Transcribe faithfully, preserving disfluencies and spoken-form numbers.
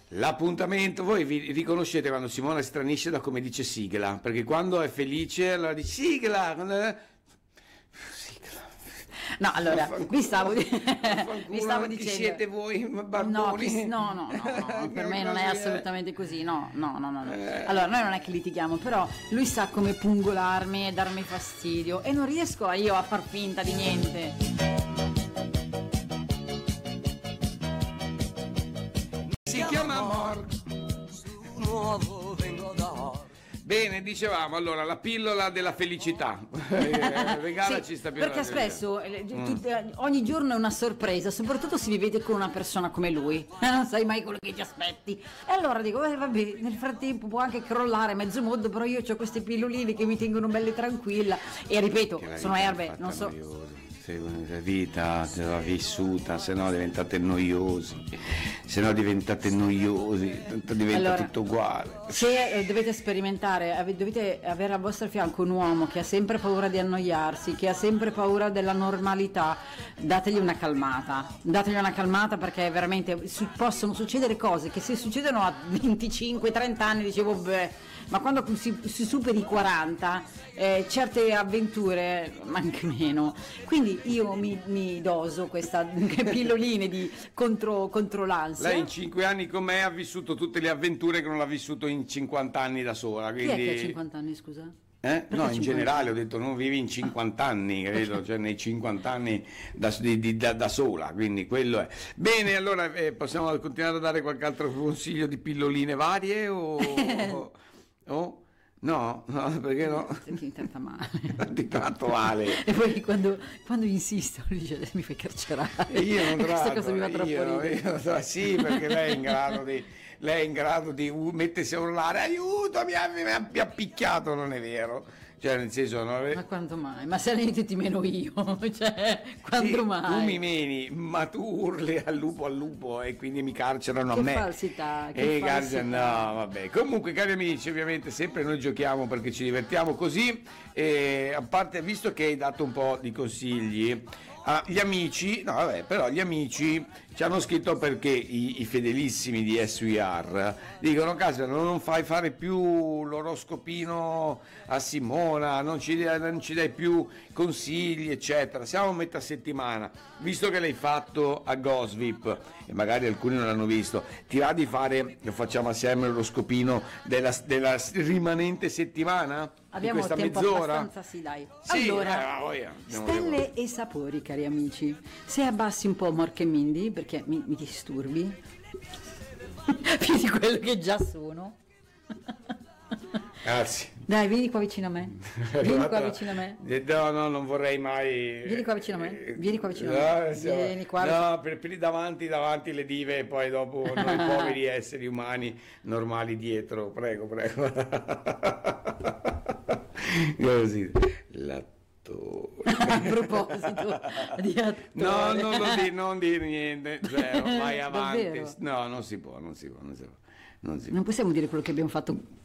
L'appuntamento, voi vi riconoscete quando Simona stranisce da come dice sigla, perché quando è felice allora dice sigla, quando è... sigla. No, allora, vi stavo, di- Vaffanculo, vi stavo chi dicendo... siete voi, No, barboni? chi- no, no, no, no, per me non è Così, eh. assolutamente così, no, no, no, no, no. Eh. Allora, noi non è che litighiamo, però lui sa come pungolarmi e darmi fastidio e non riesco a- io a far finta di niente. Si chiama amor. Nuovo vengo da Bene, dicevamo allora la pillola della felicità. Eh, Regalaci Sì, sta pillola perché della spesso eh, tut- eh, ogni giorno è una sorpresa, soprattutto se vi vede con una persona come lui, Eh, non sai mai quello che ti aspetti. E allora dico, eh, vabbè, nel frattempo può anche crollare mezzo mondo, però io ho queste pilloline che mi tengono bella e tranquilla. E ripeto, Che la sono vita è erbe, fatta non so. noiosa. Se la vita se va vissuta, se no diventate noiosi, se no diventate noiosi, tanto diventa Allora, tutto uguale. Se eh, dovete sperimentare, ave- dovete avere al vostro fianco un uomo che ha sempre paura di annoiarsi, che ha sempre paura della normalità, dategli una calmata, dategli una calmata perché veramente su- possono succedere cose che se succedono a venticinque trenta anni dicevo beh, ma quando si, si superi i quaranta eh, certe avventure, ma anche meno, quindi io mi, mi doso questa pilloline di contro, contro l'ansia. Lei in cinque anni con me ha vissuto tutte le avventure che non ha vissuto in cinquanta anni da sola. Chi Quindi... è che ha cinquanta anni, scusa? Eh? Perché No, in cinquanta? generale ho detto non vivi in cinquanta anni, credo, cioè nei cinquanta anni da, di- di- da- da sola, quindi quello è. Bene, allora eh, possiamo continuare a dare qualche altro consiglio di pilloline varie o... o- o- No, no, perché no? Ti tratta male. Ti tratto male. E poi quando, quando insisto lui dice mi fai carcerare. E io non Questa tratto, cosa mi fa troppo io, ridere. io- sì, perché lei è in grado di, lei è in grado di uh, mettersi a urlare aiuto, mi ha, mi ha- mi ha picchiato, non è vero? Cioè nel senso non è... Ma quando mai? Ma se ne ti meno io, cioè, quando Sì, mai? tu mi meni, ma tu urli al lupo al lupo e quindi mi carcerano Che a me. falsità, che E i falsità. carcer- no, vabbè. Comunque, cari amici, ovviamente sempre noi giochiamo perché ci divertiamo così. E a parte, visto che hai dato un po' di consigli, ah, gli amici, no, vabbè, però gli amici ci hanno scritto perché i, i fedelissimi di S V R dicono: Caspita, non fai fare più l'oroscopino a Simona, non ci, non ci dai più consigli, eccetera. Siamo a metà settimana, visto che l'hai fatto a Gosvip e magari alcuni non l'hanno visto, ti va di fare, lo facciamo assieme l'oroscopino della, della rimanente settimana? Abbiamo di questa tempo mezz'ora? abbastanza, sì dai. Sì, allora, eh, voglia, andiamo stelle e sapori, cari amici. Se abbassi un po' Mork e Mindy, perché mi, mi disturbi, più di quello che già sono. Grazie. Dai, vieni qua vicino a me. Vieni qua vicino a me. No, no, non vorrei mai. Vieni qua vicino a me, vieni qua vicino a me. No, siamo- Vieni qua. no, per, per lì davanti, davanti le dive e poi dopo noi poveri esseri umani normali dietro. Prego, prego. Così. L'attore. A proposito di attore. No, no, non dire, non dire niente, zero, vai avanti. Davvero? No, non si può, non si può, non si può. Non si può. Non possiamo dire quello che abbiamo fatto